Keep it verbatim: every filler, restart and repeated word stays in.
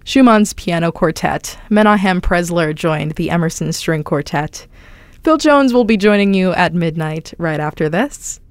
Schumann's Piano Quartet. Menahem Presler joined the Emerson String Quartet. Phil Jones will be joining you at midnight right after this.